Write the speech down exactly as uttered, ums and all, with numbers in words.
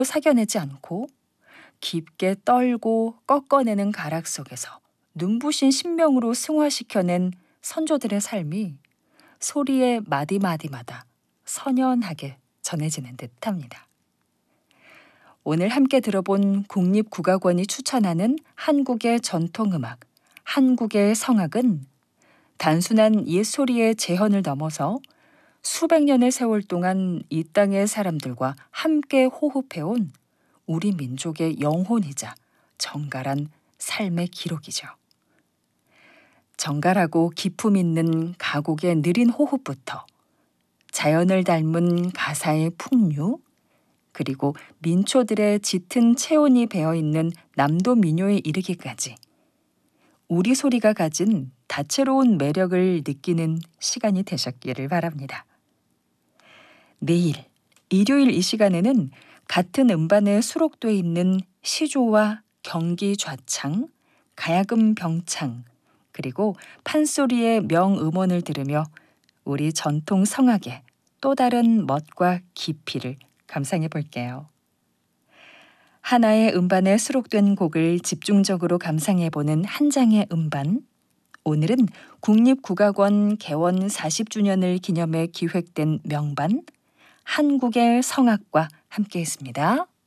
사겨내지 않고 깊게 떨고 꺾어내는 가락 속에서 눈부신 신명으로 승화시켜낸 선조들의 삶이 소리의 마디마디마다 선연하게 전해지는 듯합니다. 오늘 함께 들어본 국립국악원이 추천하는 한국의 전통음악, 한국의 성악은 단순한 옛소리의 재현을 넘어서 수백 년의 세월 동안 이 땅의 사람들과 함께 호흡해온 우리 민족의 영혼이자 정갈한 삶의 기록이죠. 정갈하고 기품 있는 가곡의 느린 호흡부터 자연을 닮은 가사의 풍류, 그리고 민초들의 짙은 체온이 배어있는 남도 민요에 이르기까지 우리 소리가 가진 다채로운 매력을 느끼는 시간이 되셨기를 바랍니다. 내일, 일요일 이 시간에는 같은 음반에 수록돼 있는 시조와 경기 좌창, 가야금 병창, 그리고 판소리의 명음원을 들으며 우리 전통 성악의 또 다른 멋과 깊이를 감상해 볼게요. 하나의 음반에 수록된 곡을 집중적으로 감상해보는 한 장의 음반. 오늘은 국립국악원 개원 사십 주년을 기념해 기획된 명반 한국의 성악과 함께했습니다.